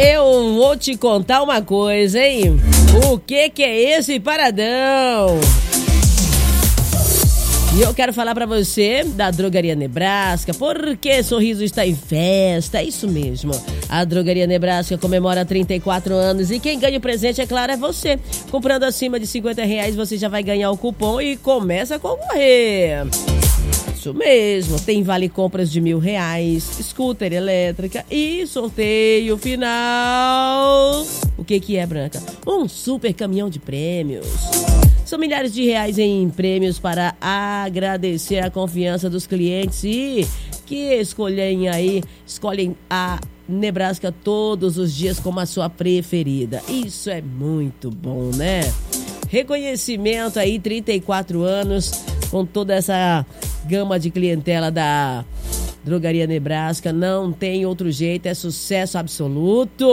Eu vou te contar uma coisa, hein? O que é esse paradão? E eu quero falar pra você da Drogaria Nebraska, porque Sorriso está em festa, é isso mesmo. A Drogaria Nebraska comemora 34 anos e quem ganha o presente, é claro, é você. Comprando acima de R$50, você já vai ganhar o cupom e começa a concorrer. Isso mesmo, tem vale compras de R$1.000, scooter elétrica e sorteio final. O que é, Branca? Um super caminhão de prêmios. São milhares de reais em prêmios para agradecer a confiança dos clientes e que escolhem a Nebraska todos os dias como a sua preferida. Isso é muito bom, né? Reconhecimento aí, 34 anos, com toda essa gama de clientela da Drogaria Nebraska. Não tem outro jeito, é sucesso absoluto.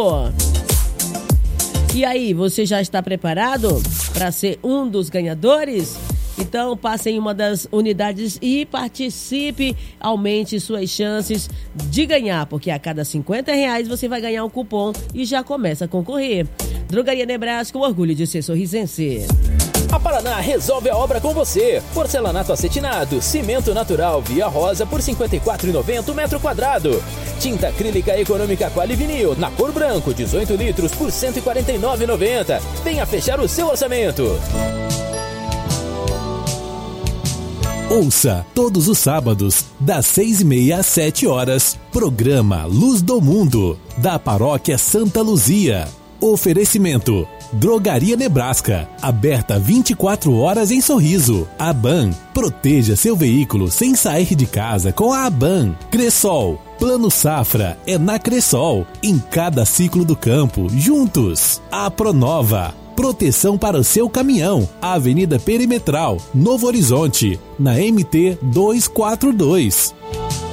E aí, você já está preparado para ser um dos ganhadores? Então passe em uma das unidades e participe, aumente suas chances de ganhar, porque a cada R$50 você vai ganhar um cupom e já começa a concorrer. Drogaria Nebraska, o orgulho de ser sorrisense. A Paraná resolve a obra com você. Porcelanato acetinado, cimento natural Via Rosa por R$ 54,90 metro quadrado. Tinta acrílica econômica Quali Vinil na cor branco, 18 litros por R$ 149,90. Venha fechar o seu orçamento. Ouça todos os sábados, das 6h30 às 7h, programa Luz do Mundo, da Paróquia Santa Luzia. Oferecimento: Drogaria Nebraska, aberta 24 horas em Sorriso. Aban, proteja seu veículo sem sair de casa com a Aban. Cressol, Plano Safra é na Cressol, em cada ciclo do campo, juntos. A Pronova, proteção para o seu caminhão, Avenida Perimetral, Novo Horizonte, na MT 242.